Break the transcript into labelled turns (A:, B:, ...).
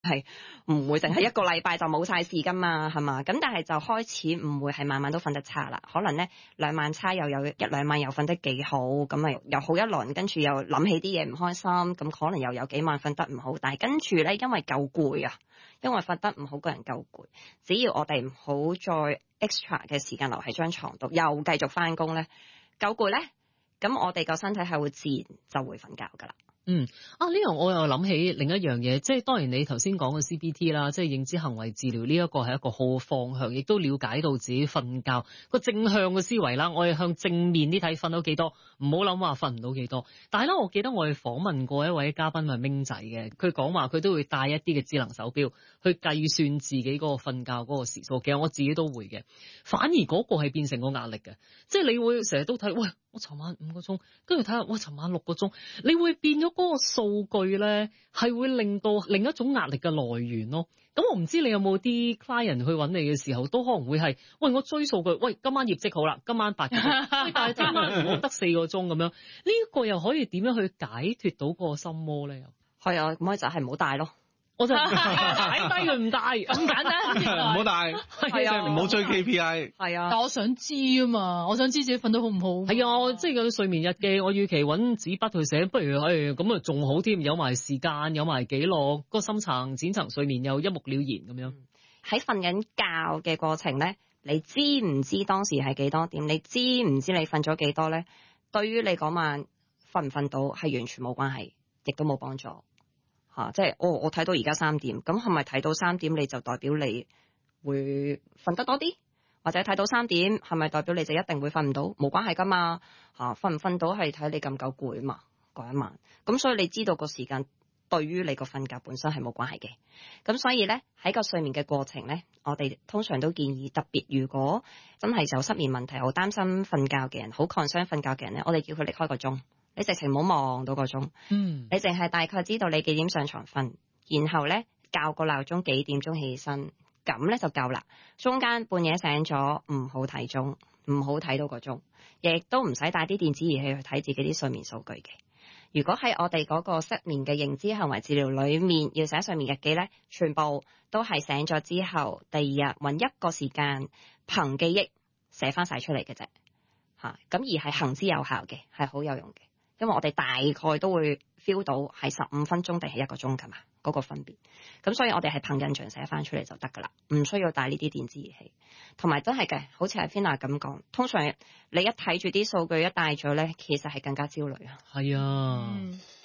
A: 係唔會淨係一個禮拜就冇晒事噶嘛，係嘛？咁但係就開始唔會係晚晚都瞓得差啦，可能咧2晚差又有1-2晚又瞓得幾好，咁咪又好一輪，跟住又諗起啲嘢唔開心，咁可能又有幾晚瞓得唔好，但係跟住咧因為夠攰啊，因為瞓得唔好個人夠攰，只要我哋唔好再 extra 嘅時間留喺張床度，又繼續翻工咧，夠攰咧，咁我哋個身體係會自然就會瞓覺噶啦。
B: 呢樣我又諗起另一樣嘢，即係當然你頭先講嘅 CBT 啦，即係認知行為治療呢一個係一個好嘅方向，亦都了解到自己瞓覺個正向嘅思維啦。我哋向正面啲睇，瞓到幾多，唔好諗話瞓唔到幾多。但係咧，我記得我哋訪問過一位嘉賓係明仔嘅，佢講話佢都會帶一啲嘅智能手錶去計算自己嗰個瞓覺嗰個時數。其實我自己都會嘅，反而嗰個係變成個壓力嘅，即係你會成日都睇，喂，我尋晚5個鐘，跟住睇下，喂，尋晚6個鐘，你會變咗嗰個數據咧，係會令到另一種壓力嘅來源咯。咁我唔知你有冇啲 client 去揾你嘅時候，都可能會係，喂，我追數據，喂，今晚業績好啦，今晚8個鐘，喂，但係聽晚我得4個鐘咁樣，呢個又可以點樣去解脫到個心魔咧？
A: 係啊，咁就係唔好帶咯。
B: 我就擺低佢唔帶咁簡單，
C: 唔好帶，即係唔好追 KPI。
A: 係啊，
D: 但我想知啊嘛，我想知自己瞓得好唔好。
B: 係啊，即係個睡眠日記，我與其揾紙筆去寫，不如咁啊仲好添，有埋時間，有埋記錄，個深層淺層睡眠又一目了然咁樣。
A: 喺瞓緊覺嘅過程咧，你知唔知當時係幾多點？你知唔知你瞓咗幾多咧？對於你嗰晚瞓唔瞓到係完全冇關係，亦都冇幫助。即係我睇到而家3點，咁係咪睇到3點你就代表你會瞓得多啲？或者睇到3點係咪代表你就一定會瞓唔到？冇關係噶嘛，瞓唔瞓到係睇你夠唔夠攰啊嘛，嗰一晚。咁所以你知道個時間對於你個瞓覺本身係冇關係嘅。咁所以咧喺個睡眠嘅過程咧，我哋通常都建議，特別如果真係有失眠問題，好擔心瞓覺嘅人，好 concern 瞓覺嘅人咧，我哋叫佢離開個鐘。你直情唔好望到個鐘，你淨係大概知道你幾點上床瞓，然後咧校個鬧鐘幾點鐘起身，咁咧就夠啦。中間半夜醒咗，唔好睇鐘，唔好睇到個鐘，亦都唔使帶啲電子儀器去睇自己啲睡眠數據嘅。如果喺我哋嗰個失眠嘅認知行為治療裏面要寫睡眠日記咧，全部都係醒咗之後第2日搵一個時間憑記憶寫翻晒出嚟嘅啫，咁而係行之有效嘅，係好有用嘅。因為我哋大概都會 feel 到係15分鐘定係1個鐘㗎嘛，嗰個分別。咁所以我哋係憑印象寫翻出嚟就得㗎啦，唔需要帶呢啲電子儀器。同埋真係嘅，好似阿 Fina 咁講，通常你一睇住啲數據一帶咗咧，其實係更加焦慮啊。
B: 係啊。